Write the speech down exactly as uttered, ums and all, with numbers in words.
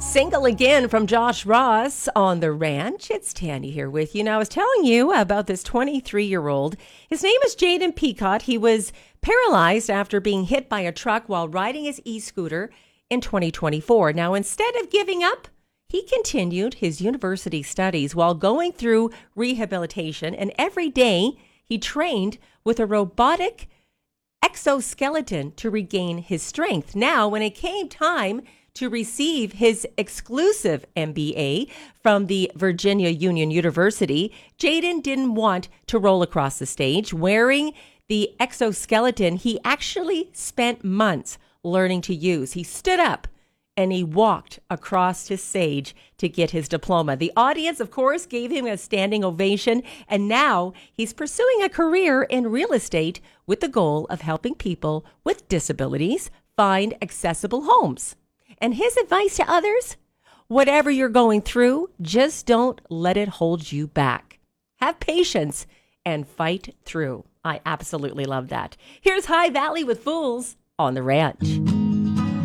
Single Again from Josh Ross on The Ranch. It's Tanny here with you. Now, I was telling you about this twenty-three-year-old. His name is Jaden Peacock. He was paralyzed after being hit by a truck while riding his e-scooter in twenty twenty-four. Now, instead of giving up, he continued his university studies while going through rehabilitation, and every day he trained with a robotic exoskeleton to regain his strength. Now, when it came time to receive his exclusive M B A from the Virginia Union University, Jaden didn't want to roll across the stage. Wearing the exoskeleton, he actually spent months learning to use. He stood up and he walked across the stage to get his diploma. The audience, of course, gave him a standing ovation, and now he's pursuing a career in real estate with the goal of helping people with disabilities find accessible homes. And his advice to others: whatever you're going through, just don't let it hold you back. Have patience and fight through. I absolutely love that. Here's High Valley with Fools on The Ranch.